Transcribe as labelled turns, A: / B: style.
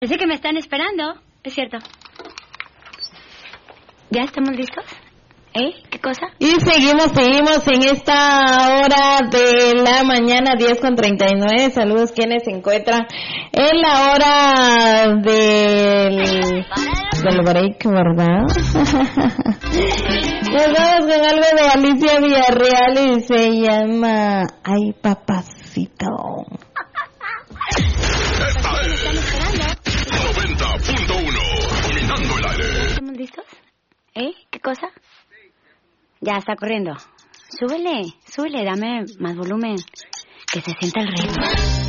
A: Parece que me están esperando, es cierto. ¿Ya estamos listos? ¿Qué cosa?
B: Y seguimos en esta hora de la mañana, 10:39. Saludos quienes se encuentran en la hora del break, ¿verdad? Nos vamos con algo de Alicia Villarreal y se llama Ay, papacito.
C: Esta es 90.1, dominando el aire.
A: ¿Estamos listos? ¿Qué cosa? Ya está corriendo. Súbele, dame más volumen. Que se sienta el ritmo.